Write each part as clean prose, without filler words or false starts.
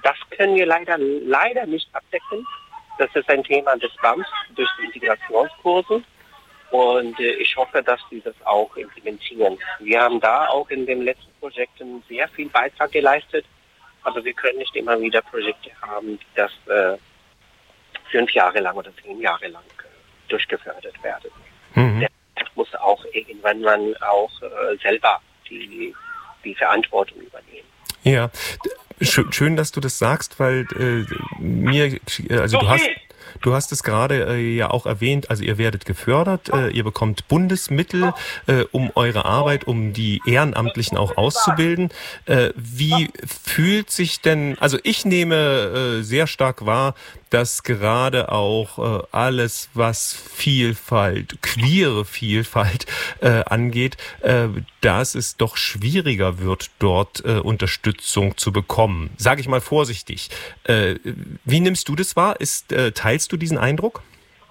Das können wir leider nicht abdecken. Das ist ein Thema des BAMS durch die Integrationskurse. Und ich hoffe, dass sie das auch implementieren. Wir haben da auch in den letzten Projekten sehr viel Beitrag geleistet. Aber wir können nicht immer wieder Projekte haben, die das 5 Jahre lang oder 10 Jahre lang durchgefördert werden. Der muss auch irgendwann man auch selber die Verantwortung übernehmen. Ja, schön, dass du das sagst, weil du hast es gerade ja auch erwähnt, also ihr werdet gefördert, ihr bekommt Bundesmittel, um eure Arbeit, um die Ehrenamtlichen auch auszubilden. Wie fühlt sich denn, also ich nehme sehr stark wahr, dass gerade auch alles, was Vielfalt, queere Vielfalt angeht, dass es doch schwieriger wird, dort Unterstützung zu bekommen. Sage ich mal vorsichtig. Wie nimmst du das wahr? Teilst du diesen Eindruck?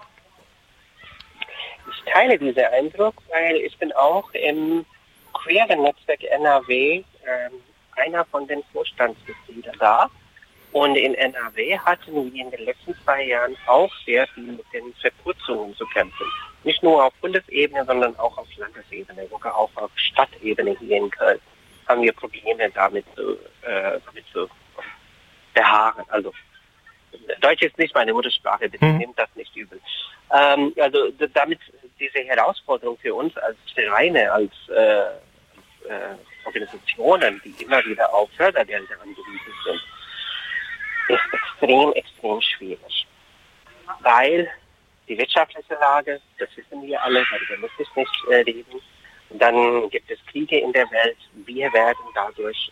Ich teile diesen Eindruck, weil ich bin auch im queeren Netzwerk NRW einer von den Vorstandsmitgliedern da. Und in NRW hatten wir in den letzten 2 Jahren auch sehr viel mit den Verkürzungen zu kämpfen. Nicht nur auf Bundesebene, sondern auch auf Landesebene, sogar auch auf Stadtebene hier in Köln haben wir Probleme damit zu beharren. Also Deutsch ist nicht meine Muttersprache, bitte nehmt das nicht übel. Also damit diese Herausforderung für uns als Vereine, als Organisationen, die immer wieder auf Fördergelder angewiesen sind, ist extrem schwierig. Weil die wirtschaftliche Lage, das wissen wir alle, darüber muss ich nicht reden. Dann gibt es Kriege in der Welt. Wir werden dadurch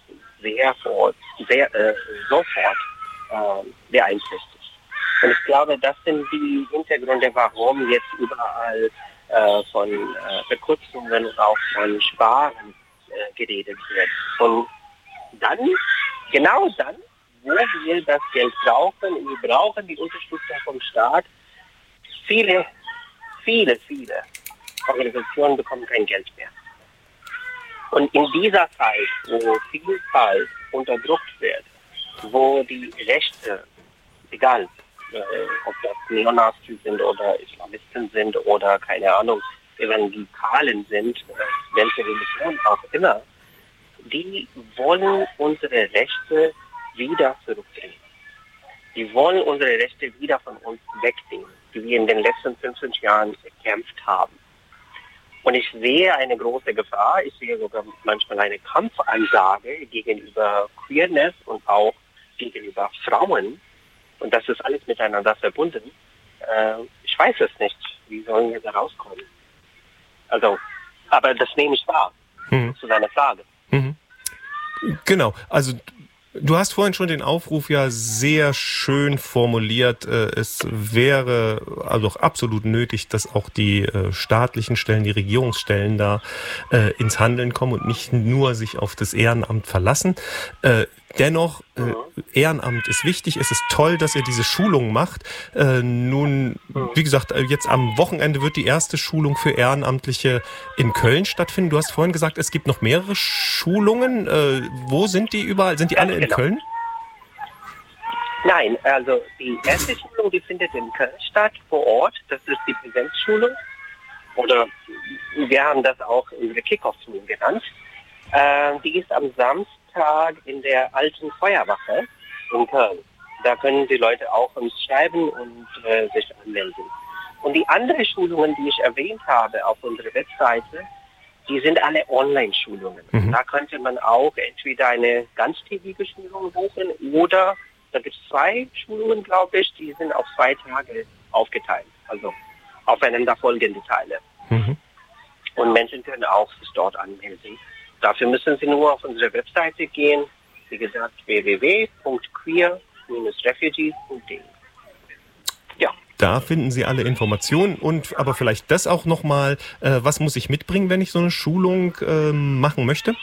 sofort beeinträchtigt. Und ich glaube, das sind die Hintergründe, warum jetzt überall von Verkürzungen und auch von Sparen geredet wird. Und dann, genau dann, wo wir das Geld brauchen, wir brauchen die Unterstützung vom Staat. Viele Organisationen bekommen kein Geld mehr. Und in dieser Zeit, wo Vielfalt unterdrückt wird, wo die Rechte, egal ob das Neonazis sind oder Islamisten sind oder keine Ahnung, Evangelikalen sind, welche Religion auch immer, die wollen unsere Rechte wieder zurückdrehen. Die wollen unsere Rechte wieder von uns wegnehmen, die wir in den letzten 50 Jahren gekämpft haben. Und ich sehe eine große Gefahr, ich sehe sogar manchmal eine Kampfansage gegenüber Queerness und auch gegenüber Frauen. Und das ist alles miteinander verbunden. Ich weiß es nicht, wie sollen wir da rauskommen? Also, aber das nehme ich wahr, zu deiner Frage. Genau, also du hast vorhin schon den Aufruf ja sehr schön formuliert. Es wäre also auch absolut nötig, dass auch die staatlichen Stellen, die Regierungsstellen da ins Handeln kommen und nicht nur sich auf das Ehrenamt verlassen. Dennoch, Ehrenamt ist wichtig. Es ist toll, dass ihr diese Schulung macht. Nun, wie gesagt, jetzt am Wochenende wird die erste Schulung für Ehrenamtliche in Köln stattfinden. Du hast vorhin gesagt, es gibt noch mehrere Schulungen. Wo sind die überall? Sind die alle in Köln? Nein, also die erste Schulung, die findet in Köln statt, vor Ort. Das ist die Präsenzschulung. Oder wir haben das auch unsere Kick-Off-Schulung genannt. Die ist am Samstag in der alten Feuerwache in Köln. Da können die Leute auch uns schreiben und sich anmelden. Und die anderen Schulungen, die ich erwähnt habe auf unserer Webseite, die sind alle Online-Schulungen. Da könnte man auch entweder eine ganztägige Schulung buchen oder da gibt es 2 Schulungen, glaube ich, die sind auf 2 Tage aufgeteilt. Also aufeinander folgende Teile. Und Menschen können auch sich dort anmelden. Dafür müssen Sie nur auf unsere Webseite gehen, wie gesagt, www.queer-refugees.de. Ja. Da finden Sie alle Informationen und aber vielleicht das auch nochmal, was muss ich mitbringen, wenn ich so eine Schulung machen möchte?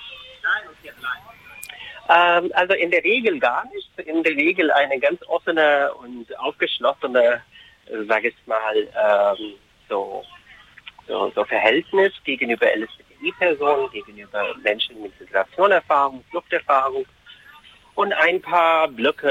Also in der Regel gar nicht. In der Regel eine ganz offene und aufgeschlossene, sage ich mal, so Verhältnis gegenüber LSBTI-Personen, gegenüber Menschen mit Migrationserfahrung, Fluchterfahrung und ein paar Blöcke